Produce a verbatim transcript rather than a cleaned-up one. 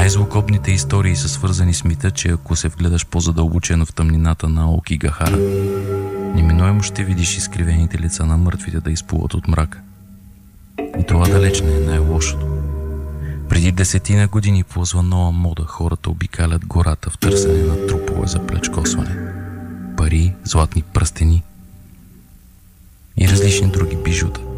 Най-злокобните истории са свързани с мита, че ако се вгледаш по-задълбочено в тъмнината на Аокигахара, неминуемо ще видиш изкривените лица на мъртвите да изплуват от мрака. И това далеч не е най-лошото. Преди десетина години ползва нова мода, хората обикалят гората в търсене на трупове за плечкосване, пари, златни пръстени и различни други бижута.